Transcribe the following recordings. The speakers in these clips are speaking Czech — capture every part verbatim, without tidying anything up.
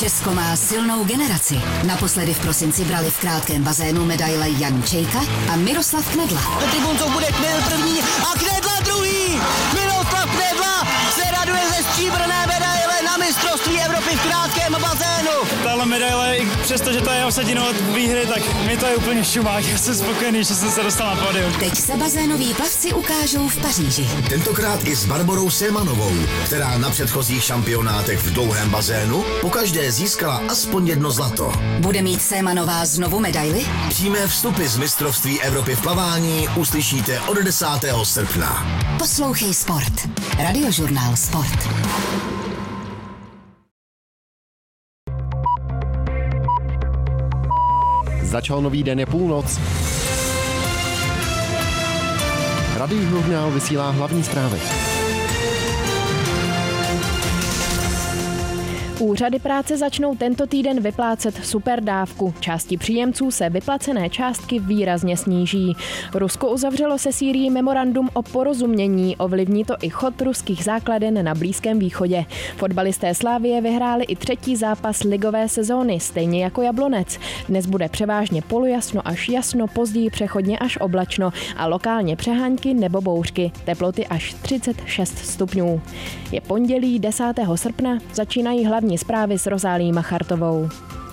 Česko má silnou generaci. Naposledy v prosinci brali v krátkém bazénu medaile Jan Čejka a Miroslav Knedla. Do tribuncou bude Knedl první a Knedla druhý! Miroslav Knedla se raduje ze stříbrné medaile na mistrovství Evropy v krátkém bazénu. Tahle medaile, i přesto, že to je osadinou od výhry, tak mi to je úplně šumák. Já jsem spokojený, že jsem se dostal na pódium. Teď se bazénoví plavci ukážou v Paříži. Tentokrát i s Barborou Selmanovou, která na předchozích šampionátech v dlouhém bazénu pokaždé získala aspoň jedno zlato. Bude mít Selmanová znovu medaili? Přímé vstupy z mistrovství Evropy v plavání uslyšíte od desátého srpna. Poslouchej Sport. Radiožurnál Sport. Začal nový den, je půlnoc. Radiožurnál vysílá hlavní zprávy. Úřady práce začnou tento týden vyplácet superdávku. Části příjemců se vyplacené částky výrazně sníží. Rusko uzavřelo se Sýrií memorandum o porozumění. Ovlivní to i chod ruských základen na Blízkém východě. Fotbalisté Slavie vyhráli i třetí zápas ligové sezóny, stejně jako Jablonec. Dnes bude převážně polojasno až jasno, později přechodně až oblačno a lokálně přehánky nebo bouřky. Teploty až třicet šest stupňů. Je pondělí desátého srpna, začínají hlavní zprávy s Rozálí Machartovou.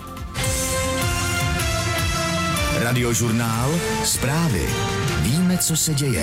Radiožurnál Zprávy. Víme, co se děje.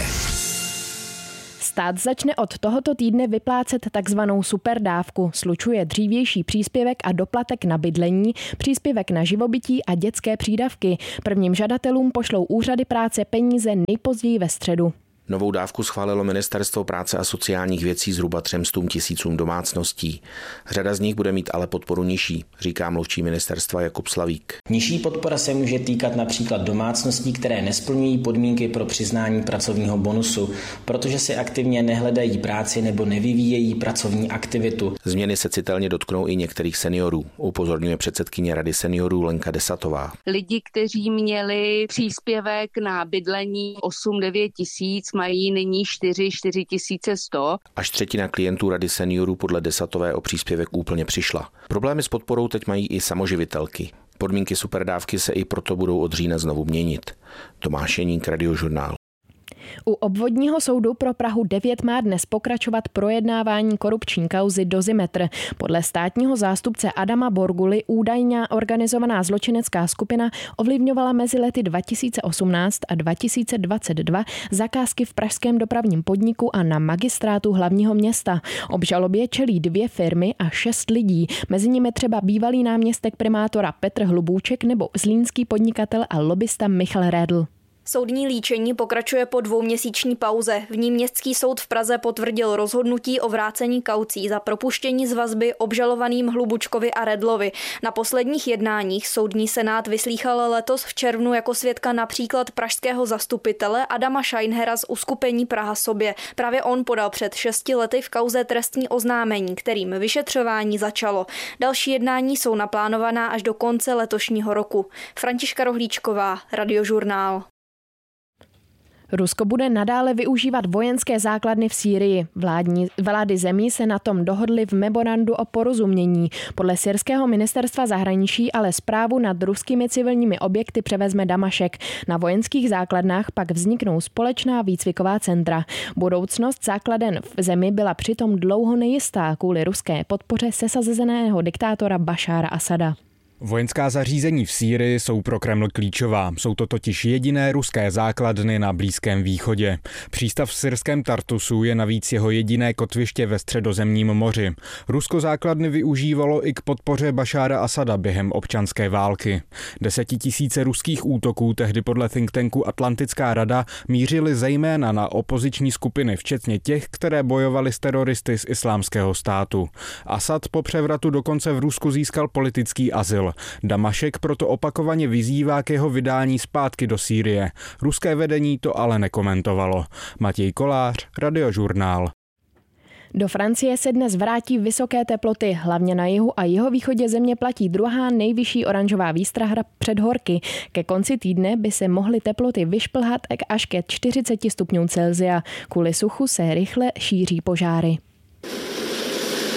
Stát začne od tohoto týdne vyplácet takzvanou superdávku. Slučuje dřívější příspěvek a doplatek na bydlení, příspěvek na živobytí a dětské přídavky. Prvním žadatelům pošlou úřady práce peníze nejpozději ve středu. Novou dávku schválilo Ministerstvo práce a sociálních věcí zhruba třem stům tisícům domácností. Řada z nich bude mít ale podporu nižší, říká mluvčí ministerstva Jakub Slavík. Nižší podpora se může týkat například domácností, které nesplňují podmínky pro přiznání pracovního bonusu, protože si aktivně nehledají práci nebo nevyvíjejí pracovní aktivitu. Změny se citelně dotknou i některých seniorů, upozorňuje předsedkyně Rady seniorů Lenka Desatová. Lidi, kteří měli příspěvek na bydlení osm devět tisíc, mají nyní čtyři čtyři tisíce sto. Až třetina klientů Rady seniorů podle Desatové o příspěvek úplně přišla. Problémy s podporou teď mají i samoživitelky. Podmínky superdávky se i proto budou od října znovu měnit. Tomáš Jeník, Radiožurnál. U obvodního soudu pro Prahu devět má dnes pokračovat projednávání korupční kauzy Dozimetr. Podle státního zástupce Adama Borguly údajně organizovaná zločinecká skupina ovlivňovala mezi lety dva tisíce osmnáct a dva tisíce dvacet dva zakázky v pražském dopravním podniku a na magistrátu hlavního města. Obžalobě čelí dvě firmy a šest lidí, mezi nimi třeba bývalý náměstek primátora Petr Hlubůček nebo zlínský podnikatel a lobista Michal Redl. Soudní líčení pokračuje po dvouměsíční pauze. V ní městský soud v Praze potvrdil rozhodnutí o vrácení kaucí za propuštění z vazby obžalovaným Hlubučkovi a Redlovi. Na posledních jednáních soudní senát vyslýchal letos v červnu jako svědka například pražského zastupitele Adama Scheinhera z uskupení Praha sobě. Právě on podal před šesti lety v kauze trestní oznámení, kterým vyšetřování začalo. Další jednání jsou naplánovaná až do konce letošního roku. Františka Rohlíčková, Radiožurnál. Rusko bude nadále využívat vojenské základny v Sýrii. Vládní, vlády zemí se na tom dohodly v memorandu o porozumění. Podle syrského ministerstva zahraničí ale správu nad ruskými civilními objekty převezme Damašek. Na vojenských základnách pak vzniknou společná výcviková centra. Budoucnost základen v zemi byla přitom dlouho nejistá kvůli ruské podpoře sesazeného diktátora Bašára Asada. Vojenská zařízení v Sýrii jsou pro Kreml klíčová. Jsou to totiž jediné ruské základny na Blízkém východě. Přístav v syrském Tartusu je navíc jeho jediné kotviště ve Středozemním moři. Rusko základny využívalo i k podpoře Bašára Asada během občanské války. Desetitisíce ruských útoků tehdy podle think tanku Atlantická rada mířily zejména na opoziční skupiny, včetně těch, které bojovaly s teroristy z Islámského státu. Asad po převratu dokonce v Rusku získal politický azyl. Damašek proto opakovaně vyzývá k jeho vydání zpátky do Sýrie. Ruské vedení to ale nekomentovalo. Matěj Kolář, Radiožurnál. Do Francie se dnes vrátí vysoké teploty. Hlavně na jihu a jihovýchodě země platí druhá nejvyšší oranžová výstraha před horky. Ke konci týdne by se mohly teploty vyšplhat až ke čtyřiceti stupňům Celsia. Kvůli suchu se rychle šíří požáry.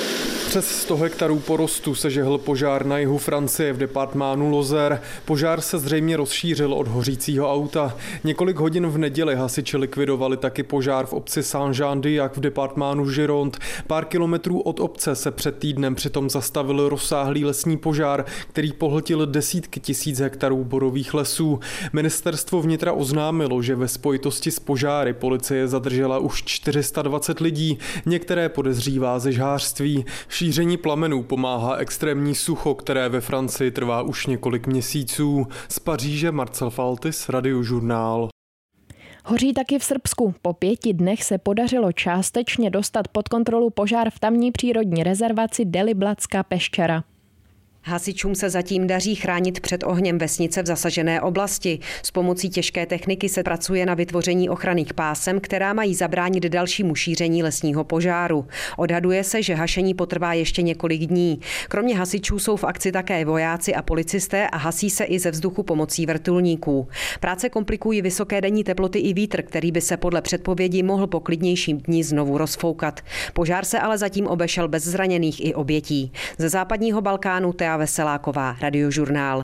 Přes sto hektarů porostu se žehl požár na jihu Francie v departmánu Lozère. Požár se zřejmě rozšířil od hořícího auta. Několik hodin v neděli hasiči likvidovali taky požár v obci Saint-Jean-d'Yac v departmánu Gironde. Pár kilometrů od obce se před týdnem přitom zastavil rozsáhlý lesní požár, který pohltil desítky tisíc hektarů borových lesů. Ministerstvo vnitra oznámilo, že ve spojitosti s požáry policie zadržela už čtyři sta dvacet lidí, některé podezřívá ze žhářství. Šíření plamenů pomáhá extrémní sucho, které ve Francii trvá už několik měsíců. Z Paříže Marcel Faltis, Radiožurnál. Hoří taky v Srbsku. Po pěti dnech se podařilo částečně dostat pod kontrolu požár v tamní přírodní rezervaci Deliblatska Peščara. Hasičům se zatím daří chránit před ohněm vesnice v zasažené oblasti. S pomocí těžké techniky se pracuje na vytvoření ochranných pásem, která mají zabránit dalšímu šíření lesního požáru. Odhaduje se, že hašení potrvá ještě několik dní. Kromě hasičů jsou v akci také vojáci a policisté a hasí se i ze vzduchu pomocí vrtulníků. Práce komplikují vysoké denní teploty i vítr, který by se podle předpovědi mohl po klidnějším dni znovu rozfoukat. Požár se ale zatím obešel bez zraněných i obětí. Ze západního Balkánu Tea Veseláková, Radiožurnál.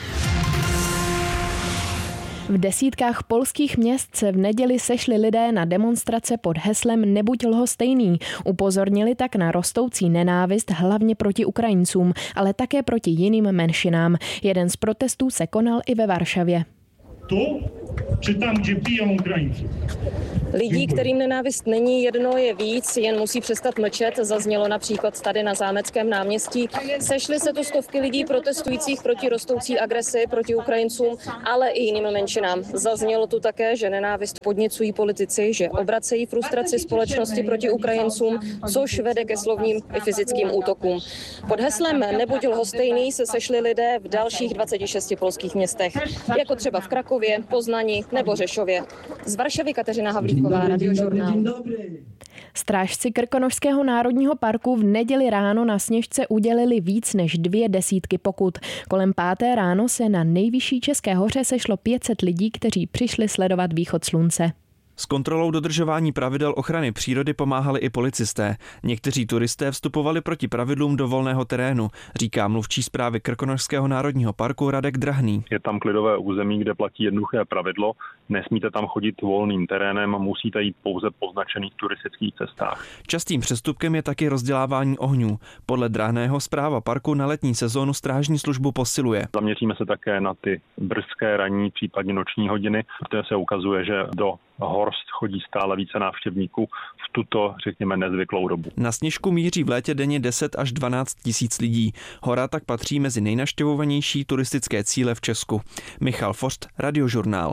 V desítkách polských měst se v neděli sešli lidé na demonstrace pod heslem Nebuď lhostejný. Upozornili tak na rostoucí nenávist hlavně proti Ukrajincům, ale také proti jiným menšinám. Jeden z protestů se konal i ve Varšavě. Tu, či tam, kde bijou Ukrajinci. Lidí, kterým nenávist není jedno, je víc, jen musí přestat mlčet, zaznělo například tady na Zámeckém náměstí. Sešly se tu stovky lidí protestujících proti rostoucí agresi proti Ukrajincům, ale i jiným menšinám. Zaznělo tu také, že nenávist podněcují politici, že obracejí frustraci společnosti proti Ukrajincům, což vede ke slovním i fyzickým útokům. Pod heslem Nebuď lhostejný se sešli lidé v dalších dvaceti šesti polských městech, jako třeba v Krakově, Poznani nebo Řešově. Z Varšavy Kateřina Havlíková, Radiožurnál. Strážci Krkonošského národního parku v neděli ráno na Sněžce udělili víc než dvě desítky pokut. Kolem páté ráno se na nejvyšší České hoře sešlo pět set lidí, kteří přišli sledovat východ slunce. S kontrolou dodržování pravidel ochrany přírody pomáhali i policisté. Někteří turisté vstupovali proti pravidlům do volného terénu, říká mluvčí správy Krkonošského národního parku Radek Drahný. Je tam klidové území, kde platí jednoduché pravidlo. Nesmíte tam chodit volným terénem, musíte jít pouze po značených turistických cestách. Častým přestupkem je taky rozdělávání ohňů. Podle Drahného správa parku na letní sezónu strážní službu posiluje. Zaměříme se také na ty brzké ranní, případně noční hodiny, protože se ukazuje, že do Horst chodí stále více návštěvníků v tuto, řekněme, nezvyklou dobu. Na Sněžku míří v létě denně deset až dvanáct tisíc lidí. Hora tak patří mezi nejnavštěvovanější turistické cíle v Česku. Michal Forst, Radiožurnál.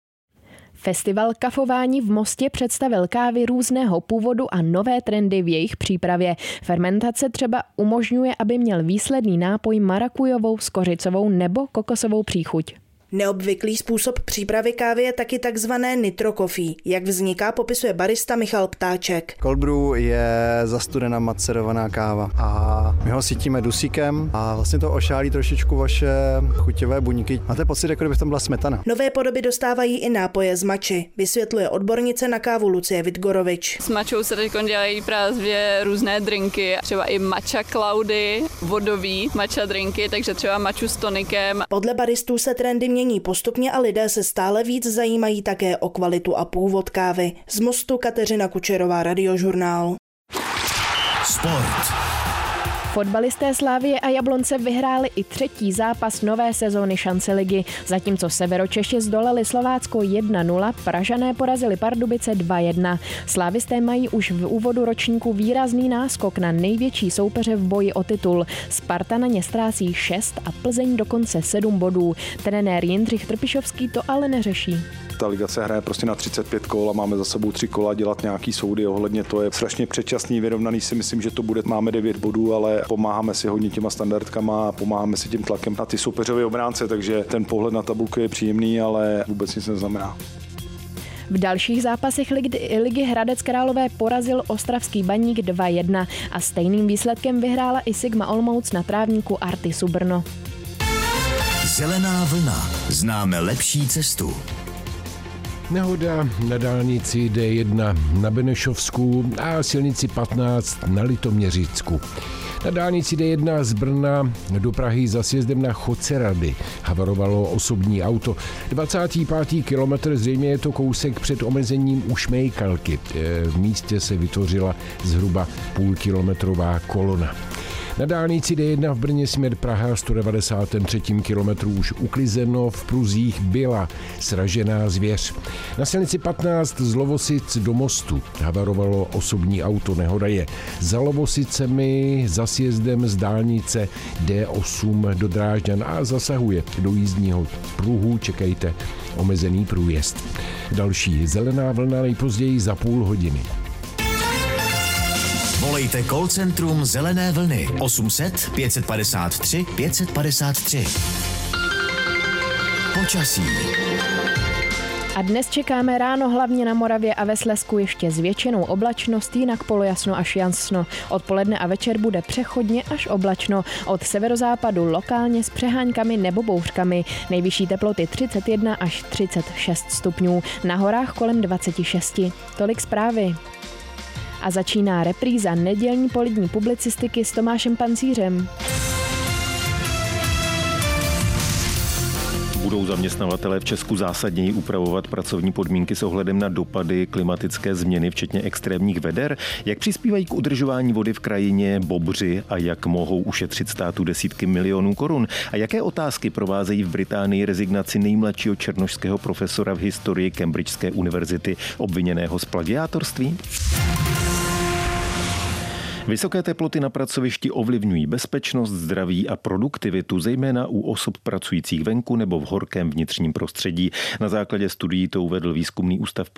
Festival kafování v Mostě představil kávy různého původu a nové trendy v jejich přípravě. Fermentace třeba umožňuje, aby měl výsledný nápoj marakujovou, skořicovou nebo kokosovou příchuť. Neobvyklý způsob přípravy kávy je taky takzvané nitro coffee. Jak vzniká, popisuje barista Michal Ptáček. Cold brew je zastudená macerovaná káva a my ho sytíme dusíkem a vlastně to ošálí trošičku vaše chuťové buňky. Máte pocit, jako kdyby v tom byla smetana. Nové podoby dostávají i nápoje z mači, vysvětluje odbornice na kávu Lucie Vidgorovič. S mačou se teď dělají právě různé drinky, třeba i matcha cloudy, vodový matcha drinky, takže třeba maču s tonikem. Podle baristů se trendy mění postupně a lidé se stále víc zajímají také o kvalitu a původ kávy. Z Mostu Kateřina Kučerová, Radiožurnál. Sport. Fotbalisté Slavie a Jablonce vyhráli i třetí zápas nové sezóny šance ligy. Zatímco Severočeši zdolali Slovácko jedna nula, Pražané porazili Pardubice dva jedna. Slávisté mají už v úvodu ročníku výrazný náskok na největší soupeře v boji o titul. Sparta na ně ztrácí šest a Plzeň dokonce sedm bodů. Trenér Jindřich Trpišovský to ale neřeší. Ta liga se hraje prostě na třicet pět kol a máme za sebou tři kola, dělat nějaký soudy ohledně to je strašně předčasný, vyrovnaný si myslím, že to bude. Máme devět bodů, ale pomáháme si hodně těma standardkama a pomáháme si tím tlakem na ty soupeřové obránce, takže ten pohled na tabulku je příjemný, ale vůbec nic neznamená. V dalších zápasech ligy Hradec Králové porazil ostravský Baník dva jedna a stejným výsledkem vyhrála i Sigma Olomouc na trávníku Artisu Brno. Zelená vlna. Známe lepší cestu. Nehoda na dálnici D jedna na Benešovsku a silnici patnáct na Litoměřicku. Na dálnici D jedna z Brna do Prahy za sjezdem na Chodce-Rady havarovalo osobní auto. dvacátý pátý kilometr, zřejmě je to kousek před omezením u Šmejkalky. V místě se vytvořila zhruba půlkilometrová kolona. Na dálnici D jedna v Brně směr Praha sto devadesátém třetím kilometru už uklizeno, v pruzích byla sražená zvěř. Na silnici patnáct z Lovosic do Mostu havarovalo osobní auto, nehoda je za Lovosicemi, za sjezdem z dálnice D osm do Drážďan a zasahuje do jízdního pruhu, čekejte omezený průjezd. Další zelená vlna nejpozději za půl hodiny. Volejte call centrum Zelené vlny osm set pět padesát tři pět padesát tři. Počasí. A dnes čekáme ráno hlavně na Moravě a ve Slezsku ještě zvětšenou oblačnost, jinak polojasno až jasno. Odpoledne a večer bude přechodně až oblačno. Od severozápadu lokálně s přeháňkami nebo bouřkami. Nejvyšší teploty třicet jedna až třicet šest stupňů. Na horách kolem dvacet šest. Tolik zprávy. A začíná repríza nedělní polední publicistiky s Tomášem Pancířem. Budou zaměstnavatelé v Česku zásadněji upravovat pracovní podmínky s ohledem na dopady klimatické změny, včetně extrémních veder? Jak přispívají k udržování vody v krajině bobři a jak mohou ušetřit státu desítky milionů korun? A jaké otázky provázejí v Británii rezignaci nejmladšího černošského profesora v historii Cambridgeské univerzity obviněného z plagiátorství? Vysoké teploty na pracovišti ovlivňují bezpečnost, zdraví a produktivitu, zejména u osob pracujících venku nebo v horkém vnitřním prostředí. Na základě studií to uvedl výzkumný ústav